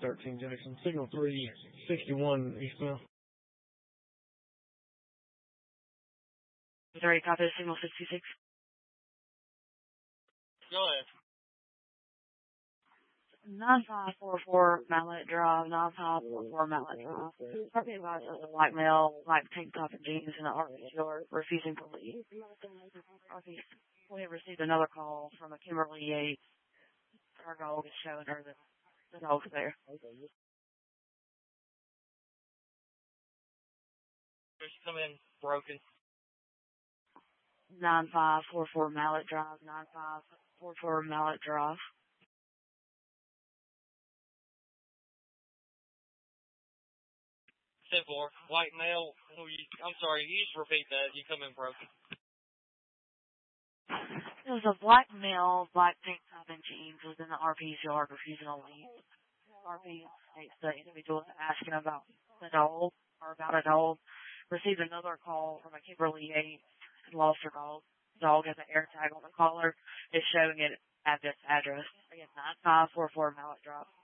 13 Jackson. Signal 361 Eastbound. 3, copy, signal 66. Go ahead. 9544 Mallet Drive, 9544 Mallet Drive. Talking about a white male, white tank top and jeans in the RV yard, refusing to leave. We have received another call from a Kimberly Yates. Our dog is showing her that the dog's there. Just come in broken. 9544 Mallet Drive, 9544 Mallet Drive. 10-4, white male. I'm sorry, you just repeat that. You come in broken. It was a black male, black tank top and jeans within the RP's yard, refusing to leave. RP states the individual asking about the dog, or about a dog, received another call from a Kimberly Yates and lost her dog. The dog has an air tag on the collar. It's showing it at this address. Again, 9544 Mallet Drive.